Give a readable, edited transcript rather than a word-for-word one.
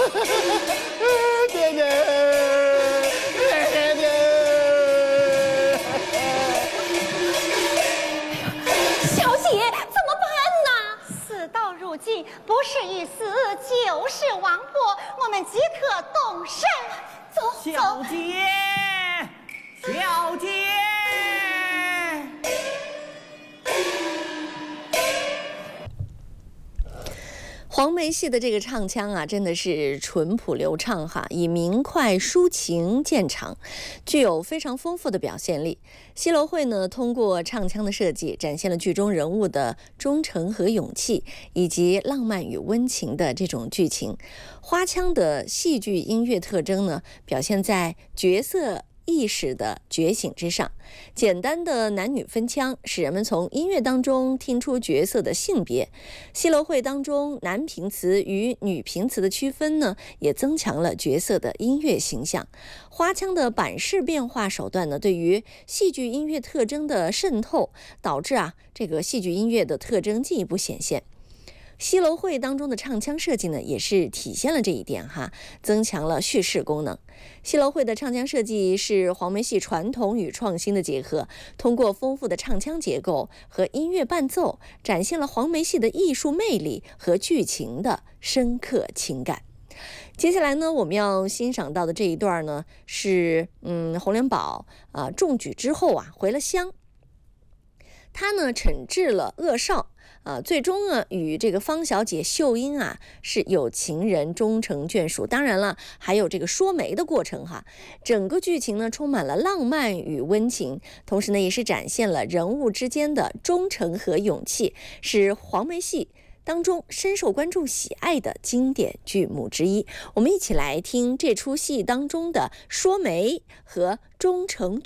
爹爹，爹爹！ 小姐，怎么办呢？事到如今，不是一死就是亡国，我们即刻动身。走， 小姐，小姐。 黄梅戏的这个唱腔啊，真的是淳朴流畅哈，以明快抒情见长，具有非常丰富的表现力。西楼会呢，通过唱腔的设计，展现了剧中人物的忠诚和勇气，以及浪漫与温情的这种剧情。花腔的戏剧音乐特征呢，表现在角色意识的觉醒之上，简单的男女分腔使人们从音乐当中听出角色的性别。西楼会当中男频词与女频词的区分呢，也增强了角色的音乐形象。花腔的版式变化手段呢，对于戏剧音乐特征的渗透，导致这个戏剧音乐的特征进一步显现。西楼会当中的唱腔设计呢，也是体现了这一点哈，增强了叙事功能。西楼会的唱腔设计是黄梅戏传统与创新的结合，通过丰富的唱腔结构和音乐伴奏，展现了黄梅戏的艺术魅力和剧情的深刻情感。接下来呢，我们要欣赏到的这一段呢，是洪连宝中举之后回了乡，他呢惩治了恶少。最终呢，与这个方小姐秀英是有情人终成眷属。当然了，还有这个说媒的过程哈。整个剧情呢，充满了浪漫与温情，同时呢，也是展现了人物之间的忠诚和勇气，是黄梅戏当中深受观众喜爱的经典剧目之一。我们一起来听这出戏当中的说媒和忠诚